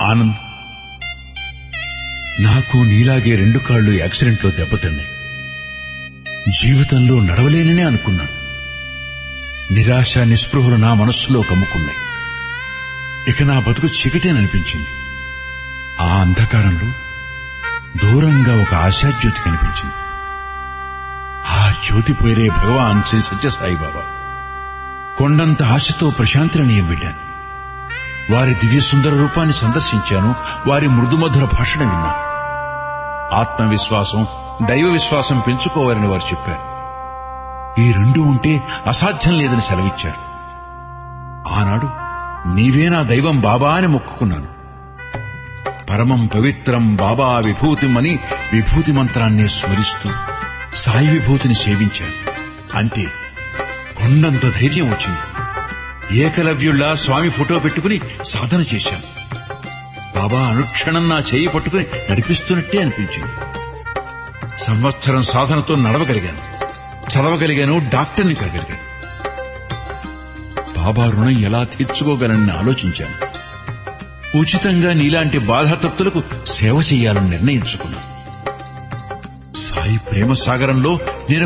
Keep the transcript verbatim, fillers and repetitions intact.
ఆనంద్, నాకు నీలాగే రెండు కాళ్లు యాక్సిడెంట్లో దెబ్బతిన్నాయి. జీవితంలో నడవలేననే అనుకున్నాను. నిరాశ నిస్పృహలు నా మనస్సులో కమ్ముకున్నాయి. ఇక నా బతుకు చీకటేననిపించింది. ఆ అంధకారంలో దూరంగా ఒక ఆశాజ్యోతి కనిపించింది. ఆ జ్యోతి పేరే భగవాన్ శ్రీ సత్యసాయిబాబా. కొండంత ఆశతో ప్రశాంతి నిలయం వెళ్ళాను. వారి దివ్య సుందర రూపాన్ని సందర్శించాను. వారి మృదుమధుర భాషణ విన్నాను. ఆత్మవిశ్వాసం, దైవ విశ్వాసం పెంచుకోవాలని వారు చెప్పారు. ఈ రెండు ఉంటే అసాధ్యం లేదని సెలవిచ్చారు. ఆనాడు నీవే నా దైవం బాబా అని మొక్కుకున్నాను. పరమం పవిత్రం బాబా విభూతిం అని విభూతి మంత్రాన్ని స్మరిస్తూ సాయి విభూతిని సేవించాను. అంతే, కొండంత ధైర్యం వచ్చింది. ఏకలవ్యుల్లా స్వామి ఫోటో పెట్టుకుని సాధన చేశాను. బాబా అనుక్షణం నా చేయి పట్టుకుని నడిపిస్తున్నట్టే అనిపించింది. సంవత్సరం సాధనతో నడవగలిగాను, చదవగలిగాను, డాక్టర్ని కాగలిగాను. బాబా రుణం ఎలా తీర్చుకోగలనని ఆలోచించాను. ఉచితంగా నీలాంటి బాధాతప్తులకు సేవ చేయాలని నిర్ణయించుకున్నాను. సాయి ప్రేమ సాగరంలో నేను